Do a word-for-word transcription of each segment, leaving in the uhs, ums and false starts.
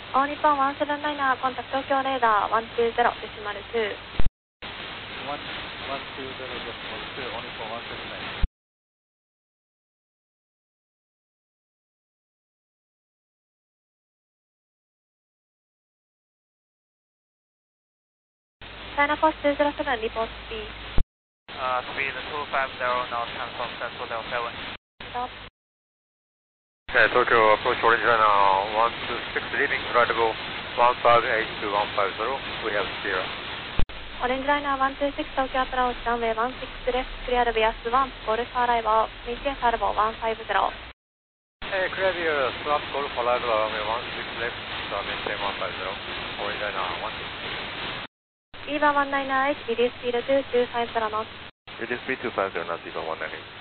オーニッポンワンセブンナイナー、コンタクト東京レーダーワンツーゼロデシマルツー。 ワンツーゼロデシマルツー、オーニッポンワンセブンナイナー。 China Post ツーゼロセブン、リポートスピード。 Uh, speed two five zero, now ten from Central Level seven. Stop. Okay, Tokyo approach Orange Liner one two six, leaving try to go one five eight to one five zero, we have zero. オレンジライナーワンツーシックス、東京アプローチ、ランウェイワンシックスレフト、クリアルビアスワン、ゴルフアライバー、ミーティアサルボワンファイブゼロ。 Hey, clear the swap Golf Arrival runway one six left, so maintain one five zero, Orange Liner one six. ビーバーワンナイナーエイチ、リデューススピードツーツーファイブゼロノット。 Reduce speed two five zero, not even one nine eight.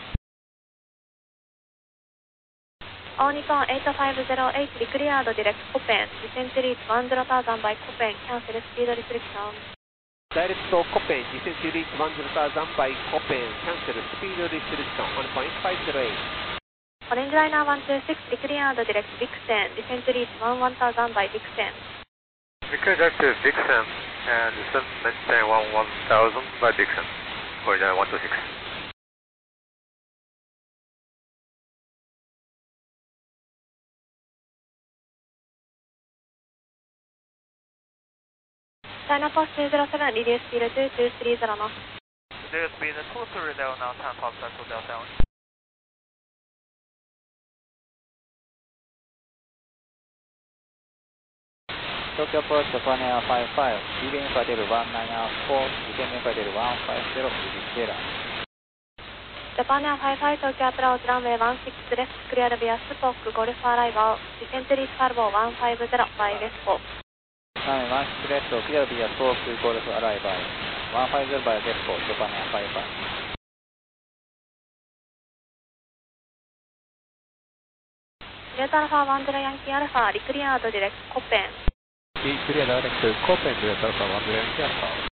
オーニコンエイトファイブゼロエイチ、リクリアードディレクトコペン、ディセンチリーチワンゼロターザンバイコペン、キャンセルスピードリストリクション。 ダイレクトコペン、ディセンチリーチワンゼロターザンバイコペン、キャンセルスピードリストリクション、ワンポイントファイブゼロエイト。 オレンジライナーワンツーシックス、リクリアードディレクトビクセン、ディセンチリーチワンワンターザンバイビクセン。 Because active Vixen and descent maintain one one thousand by Vixen, Orange Liner one two six. China Post ツーゼロセブン、リデューススピードツーツースリーゼロノット。 Reduce speed two three zero, now ten from Central Level seven. 東京アプローチ、ジャパネアファイブファイブ、リーディングファイルワンナイナーフォー、リテンメファイルワンファイブゼロ、リディステーラー。 ジャパンエアファイブファイブ、東京アプローチ、ランウェイワンシックスレフト、クリアルビアスポック、ゴルフアライバー、ディセンチリーチファルボーワンファイブゼロバイレスポ。 ランウェイワンシックスレフト、クリアルビアスポーク、ゴルフアライバー、ワンファイブゼロバイレスポ、ジャパネアファイブファイブ。 デルタアルファワンゼロヤンキーアルファ、リクリアードディレクトコペン。 リクリアダイレクトコペン、デルタアルファワンゼロヤンキーアルファ。